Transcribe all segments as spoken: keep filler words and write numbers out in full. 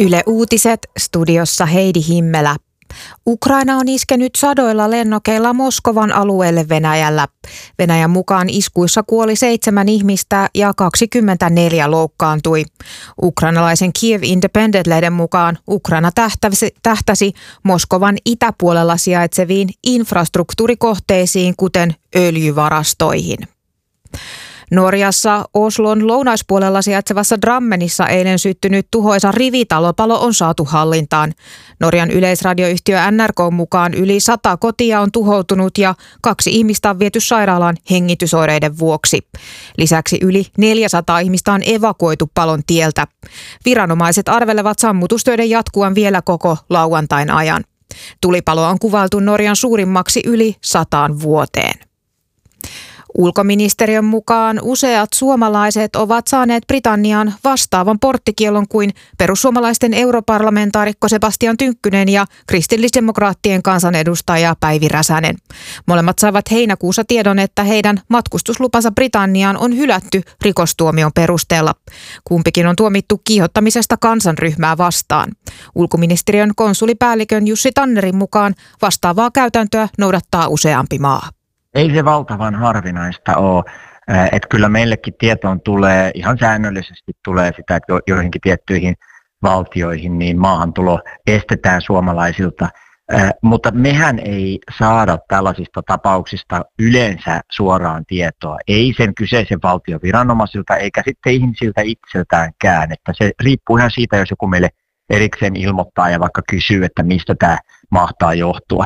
Yle Uutiset, studiossa Heidi Himmelä. Ukraina on iskenyt sadoilla lennokeilla Moskovan alueelle Venäjällä. Venäjän mukaan iskuissa kuoli seitsemän ihmistä ja kaksikymmentäneljä loukkaantui. Ukrainalaisen Kiev Independent-lehden mukaan Ukraina tähtäsi, tähtäsi Moskovan itäpuolella sijaitseviin infrastruktuurikohteisiin, kuten öljyvarastoihin. Norjassa Oslon lounaispuolella sijaitsevassa Drammenissa eilen syttynyt tuhoisa rivitalopalo on saatu hallintaan. Norjan yleisradioyhtiö N R K mukaan yli sata kotia on tuhoutunut ja kaksi ihmistä on viety sairaalaan hengitysoireiden vuoksi. Lisäksi yli neljäsataa ihmistä on evakuoitu palon tieltä. Viranomaiset arvelevat sammutustöiden jatkuvan vielä koko lauantain ajan. Tulipaloa on kuvailtu Norjan suurimmaksi yli sataan vuoteen. Ulkoministeriön mukaan useat suomalaiset ovat saaneet Britanniaan vastaavan porttikiellon kuin perussuomalaisten europarlamentaarikko Sebastian Tynkkynen ja kristillisdemokraattien kansanedustaja Päivi Räsänen. Molemmat saivat heinäkuussa tiedon, että heidän matkustuslupansa Britanniaan on hylätty rikostuomion perusteella. Kumpikin on tuomittu kiihottamisesta kansanryhmää vastaan. Ulkoministeriön konsulipäällikön Jussi Tannerin mukaan vastaavaa käytäntöä noudattaa useampi maa. Ei se valtavan harvinaista ole, että kyllä meillekin tietoon tulee, ihan säännöllisesti tulee sitä, että joihinkin tiettyihin valtioihin niin maahantulo estetään suomalaisilta, mutta mehän ei saada tällaisista tapauksista yleensä suoraan tietoa, ei sen kyseisen valtion viranomaisilta eikä sitten ihmisiltä itseltäänkään, että se riippuu ihan siitä, jos joku meille erikseen ilmoittaa ja vaikka kysyy, että mistä tämä mahtaa johtua.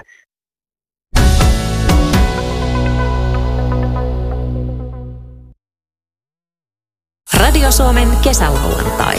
Radio Suomen kesälauantai.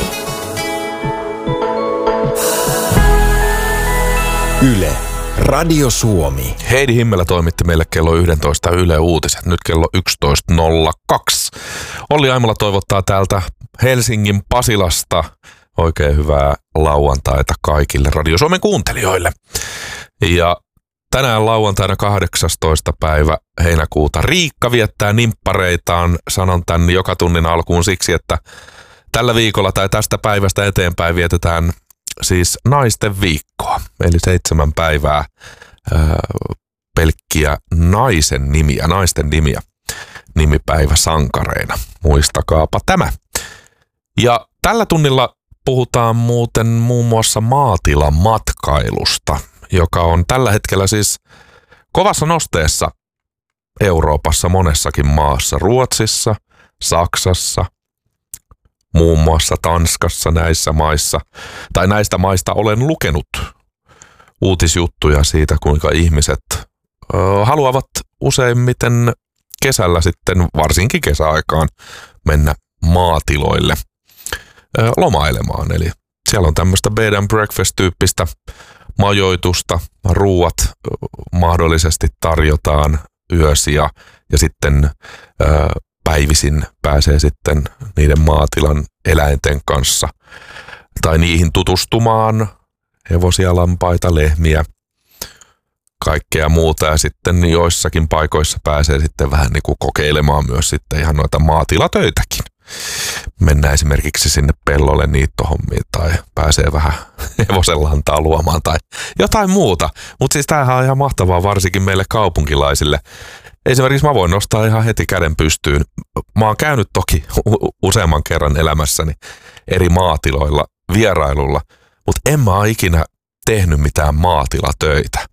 Yle. Radio Suomi. Heidi Himmelä toimitti meille kello yksitoista Yle Uutiset. Nyt kello yksitoista nolla kaksi. Olli Aimola toivottaa täältä Helsingin Pasilasta oikein hyvää lauantaita kaikille Radio Suomen kuuntelijoille. Ja tänään lauantaina kahdeksastoista päivä heinäkuuta Riikka viettää nimppareitaan. Sanon tän joka tunnin alkuun siksi, että tällä viikolla tai tästä päivästä eteenpäin vietetään siis naisten viikkoa. Eli seitsemän päivää ää, pelkkiä naisen nimiä, naisten nimiä nimipäivä sankareina. Muistakaapa tämä. Ja tällä tunnilla puhutaan muuten muun muassa maatilamatkailusta, joka on tällä hetkellä siis kovassa nosteessa Euroopassa monessakin maassa. Ruotsissa, Saksassa, muun muassa Tanskassa näissä maissa. Tai näistä maista olen lukenut uutisjuttuja siitä, kuinka ihmiset ö, haluavat useimmiten kesällä sitten, varsinkin kesäaikaan, mennä maatiloille ö, lomailemaan. Eli siellä on tämmöistä bed and breakfast-tyyppistä majoitusta, ruuat mahdollisesti tarjotaan yösiä ja sitten ää, päivisin pääsee sitten niiden maatilan eläinten kanssa tai niihin tutustumaan, hevosia, lampaita, lehmiä, kaikkea muuta ja sitten joissakin paikoissa pääsee sitten vähän niin kuin kokeilemaan myös sitten ihan noita maatilatöitäkin. Mennään esimerkiksi sinne pellolle niittohommiin tai pääsee vähän hevosenlantaa luomaan tai jotain muuta. Mutta siis tämähän on ihan mahtavaa varsinkin meille kaupunkilaisille. Esimerkiksi mä voin nostaa ihan heti käden pystyyn. Mä oon käynyt toki useamman kerran elämässäni eri maatiloilla vierailulla, mutta en mä ole ikinä tehnyt mitään maatilatöitä.